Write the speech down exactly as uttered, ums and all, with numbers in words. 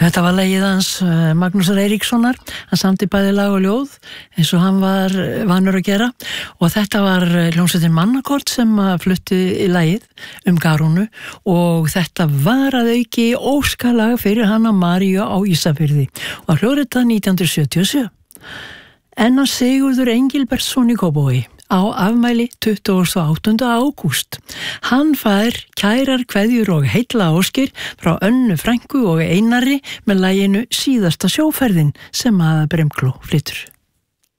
Þetta var lagið hans Magnúsar Eiríkssonar, hann samdi bæði lag og ljóð eins og hann var vanur að gera og þetta var hljómsveitin Mannakort sem flutti í lagið um Garúnu og þetta var að auki óskalag fyrir hana Maríu á Ísafirði og hljóðrita nítján hundruð sjötíu og sjö. En að Sigurður Engilbertsson í Kópavogi á afmæli tuttugasta og áttunda ágúst. Hann fær kærar kveðjur og heilla óskir frá Önnu frænku og Einari með laginu Síðasta sjóferðin sem að Brimkló flytur.